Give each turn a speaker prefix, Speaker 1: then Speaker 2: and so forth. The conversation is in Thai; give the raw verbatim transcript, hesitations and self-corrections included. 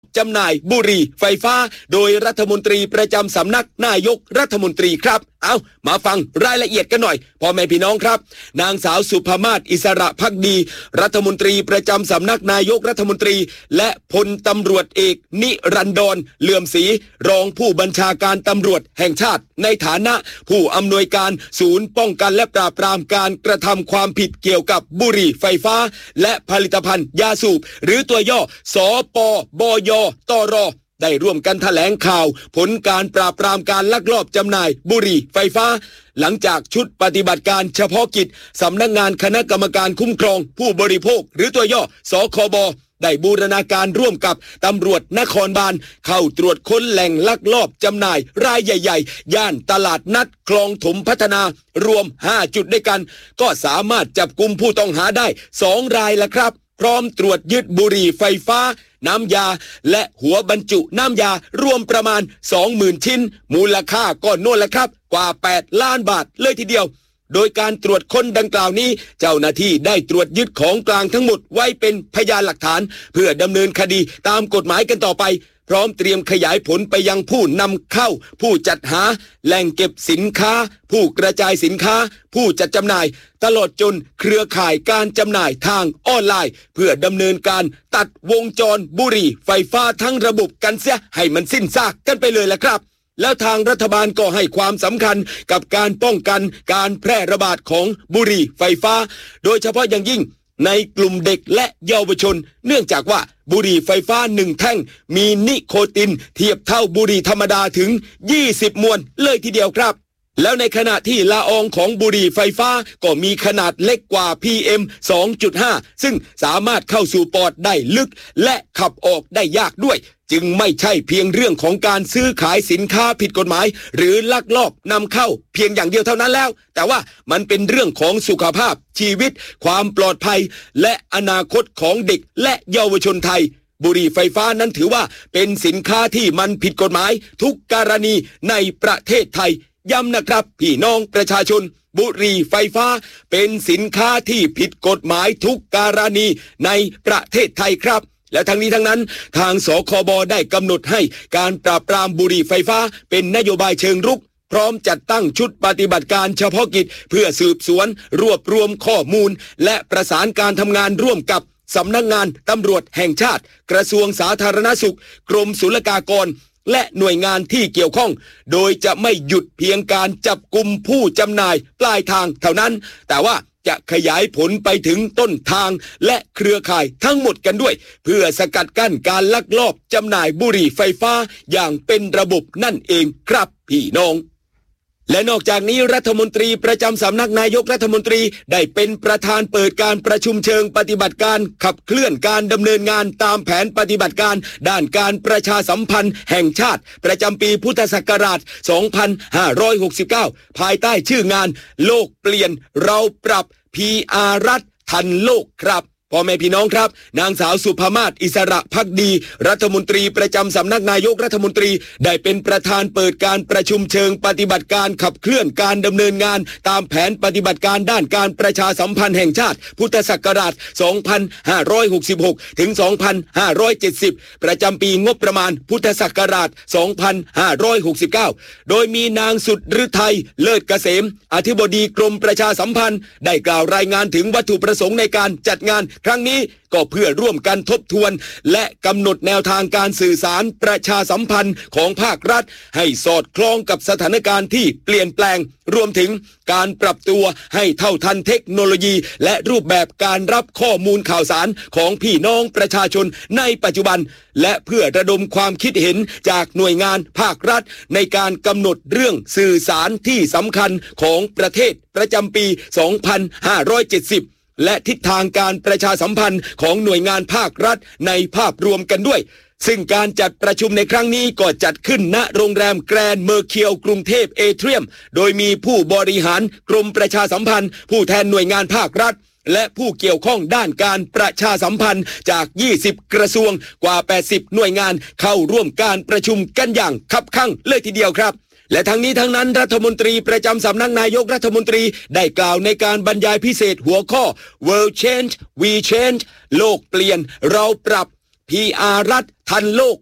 Speaker 1: จำหน่ายบุหรี่ไฟฟ้าโดยรัฐมนตรีประจำสำนักนายกรัฐมนตรีครับเอามาฟังรายละเอียดกันหน่อยพ่อแม่พี่น้องครับนางสาวสุภมาศอิสระภักดีรัฐมนตรีประจำสำนักนายกรัฐมนตรีและพลตำรวจเอกนิรันดรเลื่อมศรีรองผู้บัญชาการตำรวจแห่งชาติในฐานะผู้อำนวยการศูนย์ป้องกันและปราบปรามการกระทำความผิดเกี่ยวกับบุหรี่ไฟฟ้าและผลิตภัณฑ์ยาสูบหรือตัวย่อสปบยตรได้ร่วมกันแถลงข่าวผลการปราบปรามการลักลอบจำหน่ายบุหรี่ไฟฟ้าหลังจากชุดปฏิบัติการเฉพาะกิจสำนักงานคณะกรรมการคุ้มครองผู้บริโภคหรือตัวย่อสคบได้บูรณาการร่วมกับตำรวจนครบาลเข้าตรวจค้นแหล่งลักลอบจำหน่ายรายใหญ่ๆย่านตลาดนัดคลองถมพัฒนารวมห้าจุดด้วยกันก็สามารถจับกุมผู้ต้องหาได้สองรายละครับพร้อมตรวจยึดบุหรี่ไฟฟ้าน้ำยาและหัวบรรจุน้ำยารวมประมาณ สองหมื่น ชิ้นมูลค่าก็โน่นละครับกว่าแปดล้านบาทเลยทีเดียวโดยการตรวจค้นดังกล่าวนี้เจ้าหน้าที่ได้ตรวจยึดของกลางทั้งหมดไว้เป็นพยานหลักฐานเพื่อดำเนินคดีตามกฎหมายกันต่อไปพร้อมเตรียมขยายผลไปยังผู้นำเข้าผู้จัดหาแหล่งเก็บสินค้าผู้กระจายสินค้าผู้จัดจำหน่ายตลอดจนเครือข่ายการจำหน่ายทางออนไลน์เพื่อดำเนินการตัดวงจรบุหรี่ไฟฟ้าทั้งระบบกันเสียให้มันสิ้นซากกันไปเลยล่ะครับแล้วทางรัฐบาลก็ให้ความสำคัญกับการป้องกันการแพร่ระบาดของบุหรี่ไฟฟ้าโดยเฉพาะอย่างยิ่งในกลุ่มเด็กและเยาวชนเนื่องจากว่าบุหรี่ไฟฟ้าหนึ่งแท่งมีนิโคตินเทียบเท่าบุหรี่ธรรมดาถึงยี่สิบมวนเลยทีเดียวครับแล้วในขณะที่ละอองของบุหรี่ไฟฟ้าก็มีขนาดเล็กกว่า พี เอ็ม สองจุดห้า ซึ่งสามารถเข้าสู่ปอดได้ลึกและขับออกได้ยากด้วยจึงไม่ใช่เพียงเรื่องของการซื้อขายสินค้าผิดกฎหมายหรือลักลอบนำเข้าเพียงอย่างเดียวเท่านั้นแล้วแต่ว่ามันเป็นเรื่องของสุขภาพชีวิตความปลอดภัยและอนาคตของเด็กและเยาวชนไทยบุหรี่ไฟฟ้านั้นถือว่าเป็นสินค้าที่มันผิดกฎหมายทุกกรณีในประเทศไทยย้ำนะครับพี่น้องประชาชนบุหรี่ไฟฟ้าเป็นสินค้าที่ผิดกฎหมายทุกกรณีในประเทศไทยครับและทั้งนี้ทั้งนั้นทางสคบได้กำหนดให้การปราบปรามบุหรี่ไฟฟ้าเป็นนโยบายเชิงรุกพร้อมจัดตั้งชุดปฏิบัติการเฉพาะกิจเพื่อสืบสวนรวบรวมข้อมูลและประสานการทำงานร่วมกับสำนักงานตำรวจแห่งชาติกระทรวงสาธารณสุขกรมศุลกากรและหน่วยงานที่เกี่ยวข้องโดยจะไม่หยุดเพียงการจับกุมผู้จำหน่ายปลายทางเท่านั้นแต่ว่าจะขยายผลไปถึงต้นทางและเครือข่ายทั้งหมดกันด้วยเพื่อสกัดกั้นการลักลอบจำหน่ายบุหรี่ไฟฟ้าอย่างเป็นระบบนั่นเองครับพี่น้องและนอกจากนี้รัฐมนตรีประจำสำนักนายกรัฐมนตรีได้เป็นประธานเปิดการประชุมเชิงปฏิบัติการขับเคลื่อนการดำเนินงานตามแผนปฏิบัติการด้านการประชาสัมพันธ์แห่งชาติประจำปีพุทธศักราช สองพันห้าร้อยหกสิบเก้า ภายใต้ชื่องานโลกเปลี่ยนเราปรับ พี อาร์ รัฐทันโลกครับพ่อแม่พี่น้องครับนางสาวสุภมาศอิสระภักดีรัฐมนตรีประจำสำนักนายกรัฐมนตรีได้เป็นประธานเปิดการประชุมเชิงปฏิบัติการขับเคลื่อนการดำเนินงานตามแผนปฏิบัติการด้านการประชาสัมพันธ์แห่งชาติพุทธศักราช สองพันห้าร้อยหกสิบหก ถึง สองพันห้าร้อยเจ็ดสิบ ประจำปีงบประมาณพุทธศักราช สองพันห้าร้อยหกสิบเก้า โดยมีนางสุดฤทัยเลิศเกษมอธิบดีกรมประชาสัมพันธ์ได้กล่าวรายงานถึงวัตถุประสงค์ในการจัดงานครั้งนี้ก็เพื่อร่วมกันทบทวนและกำหนดแนวทางการสื่อสารประชาสัมพันธ์ของภาครัฐให้สอดคล้องกับสถานการณ์ที่เปลี่ยนแปลงรวมถึงการปรับตัวให้เท่าทันเทคโนโลยีและรูปแบบการรับข้อมูลข่าวสารของพี่น้องประชาชนในปัจจุบันและเพื่อระดมความคิดเห็นจากหน่วยงานภาครัฐในการกำหนดเรื่องสื่อสารที่สำคัญของประเทศประจำปี สองพันห้าร้อยเจ็ดสิบและทิศทางการประชาสัมพันธ์ของหน่วยงานภาครัฐในภาพรวมกันด้วยซึ่งการจัดประชุมในครั้งนี้ก็จัดขึ้นณโรงแรมแกรนด์เมอร์เคียวกรุงเทพเอเทียมโดยมีผู้บริหารกรมประชาสัมพันธ์ผู้แทนหน่วยงานภาครัฐและผู้เกี่ยวข้องด้านการประชาสัมพันธ์จากยี่สิบกระทรวงกว่าแปดสิบหน่วยงานเข้าร่วมการประชุมกันอย่างคับคั่งเลยทีเดียวครับและทั้งนี้ทั้งนั้นรัฐมนตรีประจำสำนักนายกรัฐมนตรีได้กล่าวในการบรรยายพิเศษหัวข้อ World Change We Change โลกเปลี่ยนเราปรับพี อาร์ รัฐทันโลก